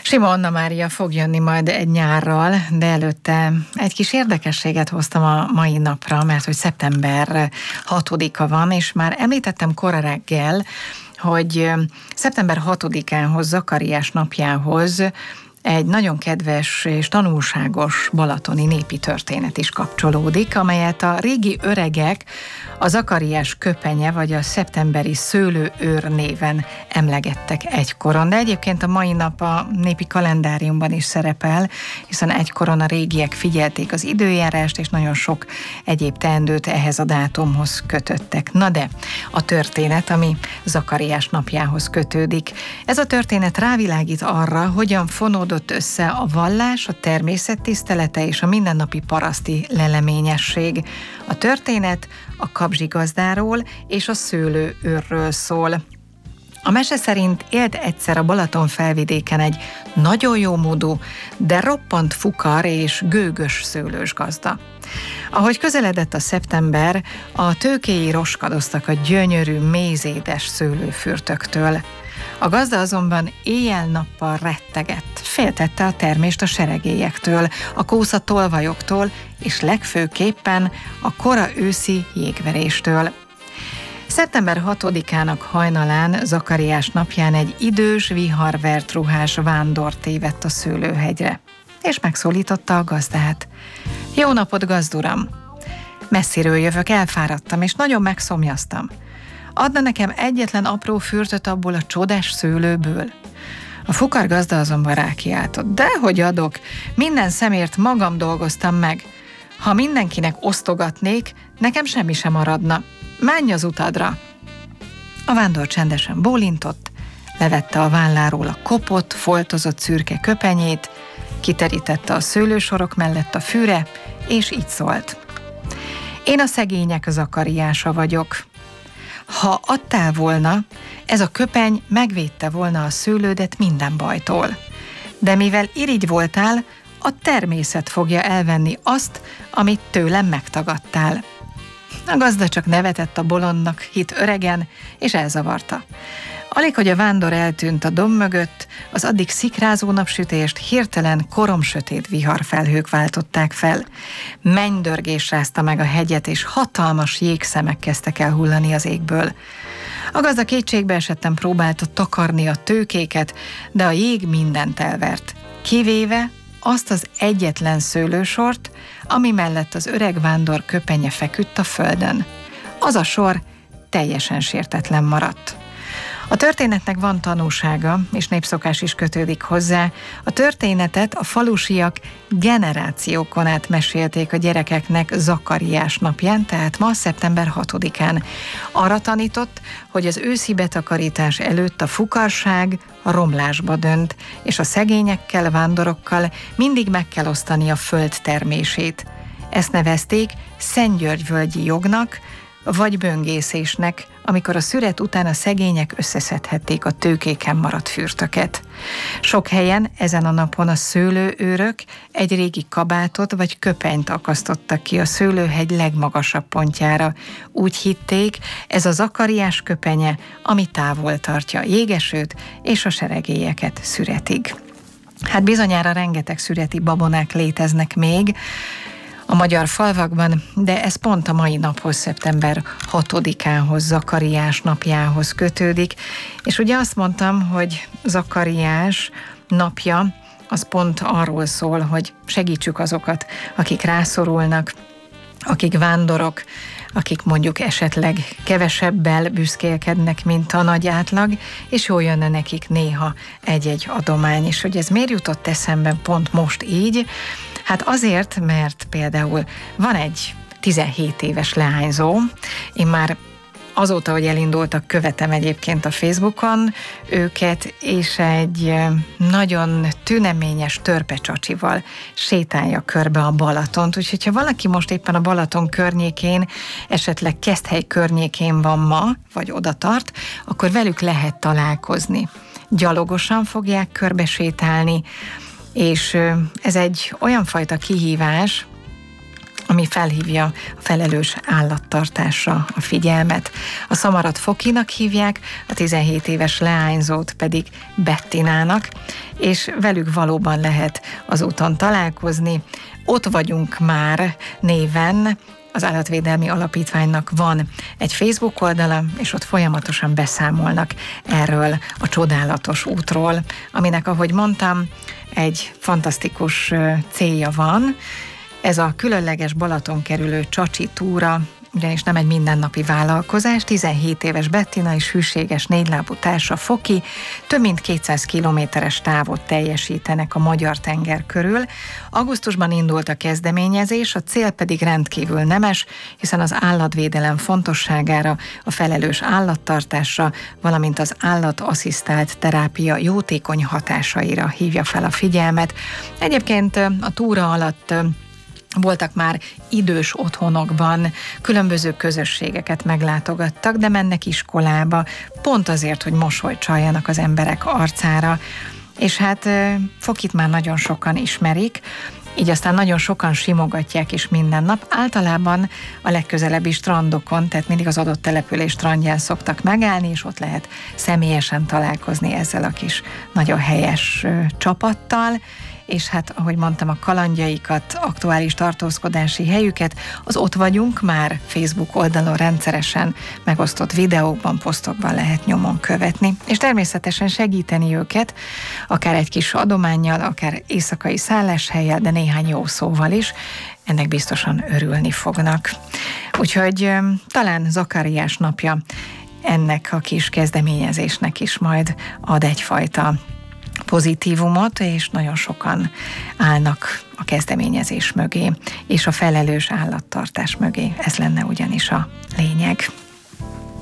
Sima Anna Mária fog jönni majd egy nyárral, de előtte egy kis érdekességet hoztam a mai napra, mert hogy szeptember 6-a van, és már említettem kora reggel, hogy szeptember 6-ánhoz, Zakariás napjához egy nagyon kedves és tanulságos balatoni népi történet is kapcsolódik, amelyet a régi öregek a Zakariás köpenye vagy a szeptemberi szőlőőr néven emlegettek egykoron. De egyébként a mai nap a népi kalendáriumban is szerepel, hiszen egykoron a régiek figyelték az időjárást, és nagyon sok egyéb teendőt ehhez a dátumhoz kötöttek. Na de a történet, ami Zakariás napjához kötődik. Ez a történet rávilágít arra, hogyan fonódott össze a vallás, a természettisztelete és a mindennapi paraszti leleményesség. A történet a kapzsigazdáról és a szőlőőrről szól. A mese szerint élt egyszer a Balaton felvidéken egy nagyon jómódú, de roppant fukar és gőgös szőlős gazda. Ahogy közeledett a szeptember, a tőkéi roskadoztak a gyönyörű, mézédes szőlőfürtöktől. A gazda azonban éjjel-nappal rettegett, féltette a termést a seregélyektől, a kósza tolvajoktól, és legfőképpen a kora őszi jégveréstől. Szeptember 6-ának hajnalán, Zakariás napján egy idős, viharvert ruhás vándor tévedt a szőlőhegyre, és megszólította a gazdát. Jó napot, gazduram! Messziről jövök, elfáradtam, és nagyon megszomjaztam. Adna nekem egyetlen apró fürtöt abból a csodás szőlőből? A fukargazda azonban rákiáltott. Dehogy adok, minden szemért magam dolgoztam meg. Ha mindenkinek osztogatnék, nekem semmi sem maradna. Menj az utadra! A vándor csendesen bólintott, levette a válláról a kopott, foltozott szürke köpenyét, kiterítette a szőlősorok mellett a fűre, és így szólt. Én a szegények Zakariása vagyok. Ha adtál volna, ez a köpeny megvédte volna a szőlődet minden bajtól. De mivel irigy voltál, a természet fogja elvenni azt, amit tőlem megtagadtál. A gazda csak nevetett a bolondnak hitt öregen, és elzavarta. Alig, hogy a vándor eltűnt a domb mögött, az addig szikrázó napsütést hirtelen koromsötét viharfelhők váltották fel. Mennydörgés rázta meg a hegyet, és hatalmas jégszemek kezdtek el hullani az égből. A gazda kétségbe esetten próbálta takarni a tőkéket, de a jég mindent elvert, kivéve azt az egyetlen szőlősort, ami mellett az öreg vándor köpenye feküdt a földön. Az a sor teljesen sértetlen maradt. A történetnek van tanúsága, és népszokás is kötődik hozzá. A történetet a falusiak generációkon át mesélték a gyerekeknek Zakariás napján, tehát ma, szeptember 6-án. Arra tanított, hogy az őszi betakarítás előtt a fukarság a romlásba dönt, és a szegényekkel, vándorokkal mindig meg kell osztani a föld termését. Ezt nevezték Szentgyörgyvölgyi jognak, vagy böngészésnek, amikor a szüret után a szegények összeszedhették a tőkéken maradt fürtöket. Sok helyen ezen a napon a szőlőőrök egy régi kabátot vagy köpenyt akasztottak ki a szőlőhegy legmagasabb pontjára. Úgy hitték, ez a Zakariás köpenye, ami távol tartja a jégesőt és a seregélyeket szüretig. Hát bizonyára rengeteg szüreti babonák léteznek még a magyar falvakban, de ez pont a mai naphoz, szeptember 6-ához, Zakariás napjához kötődik. És ugye azt mondtam, hogy Zakariás napja az pont arról szól, hogy segítsük azokat, akik rászorulnak, akik vándorok, akik mondjuk esetleg kevesebbel büszkélkednek, mint a nagy átlag, és jól jönne nekik néha egy-egy adomány. És hogy ez miért jutott eszembe pont most így? Hát azért, mert például van egy 17 éves leányzó, én már azóta, hogy elindultak, követem egyébként a Facebookon őket, és egy nagyon tüneményes törpecsacsival sétálja körbe a Balatont. Úgyhogy ha valaki most éppen a Balaton környékén, esetleg Keszthely környékén van ma, vagy oda tart, akkor velük lehet találkozni. Gyalogosan fogják körbe sétálni, és ez egy olyan fajta kihívás, ami felhívja a felelős állattartásra a figyelmet. A szamarat Fokinak hívják, a 17 éves leányzót pedig Bettinának, és velük valóban lehet az úton találkozni. Ott vagyunk már néven, az Állatvédelmi Alapítványnak van egy Facebook oldala, és ott folyamatosan beszámolnak erről a csodálatos útról, aminek, ahogy mondtam, egy fantasztikus célja van. Ez a különleges Balaton kerülő Csacsi túra, ugyanis nem egy mindennapi vállalkozás, 17 éves Bettina és hűséges négylábú társa Foki több mint 200 kilométeres távot teljesítenek a magyar tenger körül. Augusztusban indult a kezdeményezés, a cél pedig rendkívül nemes, hiszen az állatvédelem fontosságára, a felelős állattartásra, valamint az állatasszisztált terápia jótékony hatásaira hívja fel a figyelmet. Egyébként a túra alatt voltak már idős otthonokban, különböző közösségeket meglátogattak, de mennek iskolába, pont azért, hogy mosolyt csaljanak az emberek arcára. És hát Fokit már nagyon sokan ismerik, így aztán nagyon sokan simogatják is minden nap. Általában a legközelebbi strandokon, tehát mindig az adott település strandján szoktak megállni, és ott lehet személyesen találkozni ezzel a kis nagyon helyes csapattal, és hát, ahogy mondtam, a kalandjaikat, aktuális tartózkodási helyüket, az Ott vagyunk már Facebook oldalon rendszeresen megosztott videókban, posztokban lehet nyomon követni, és természetesen segíteni őket, akár egy kis adománnyal, akár éjszakai szálláshellyel, de néhány jó szóval is, ennek biztosan örülni fognak. Úgyhogy talán Zakariás napja ennek a kis kezdeményezésnek is majd ad egyfajta pozitívumot, és nagyon sokan állnak a kezdeményezés mögé, és a felelős állattartás mögé. Ez lenne ugyanis a lényeg.